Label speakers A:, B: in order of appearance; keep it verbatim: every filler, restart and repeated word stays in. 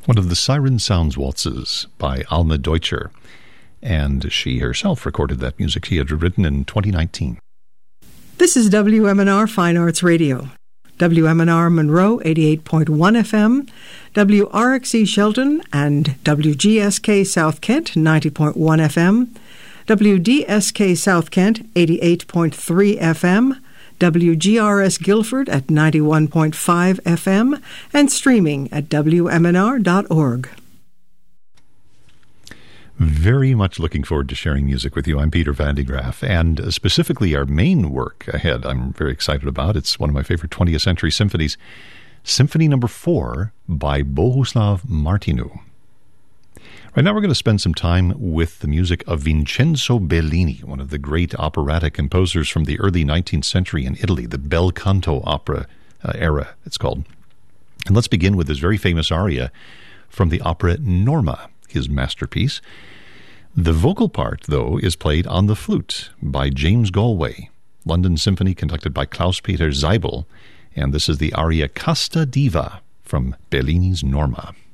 A: one of the Siren Sounds waltzes by Alma Deutscher, and she herself recorded that music she had written in twenty nineteen.
B: This is W M N R Fine Arts Radio. W M N R Monroe, eighty-eight point one F M, W R X E Shelton, and W G S K South Kent, ninety point one F M, W D S K South Kent, eighty-eight point three F M, W G R S Guilford at ninety-one point five F M, and streaming at W M N R dot org.
A: Very much looking forward to sharing music with you. I'm Peter Van de Graaff, and specifically our main work ahead I'm very excited about. It's one of my favorite twentieth century symphonies, Symphony Number four by Bohuslav Martinu. Right now we're going to spend some time with the music of Vincenzo Bellini, one of the great operatic composers from the early nineteenth century in Italy, the bel canto opera uh, era, it's called. And let's begin with this very famous aria from the opera Norma, his masterpiece. The vocal part, though, is played on the flute by James Galway, London Symphony conducted by Klaus-Peter Zeibel, and this is the aria Casta Diva from Bellini's Norma.